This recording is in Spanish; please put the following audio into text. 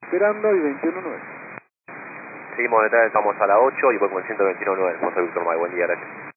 esperando y 21.9. Seguimos detrás, estamos a la 8 y voy con el 121.9, José Víctor May, buen día, gracias.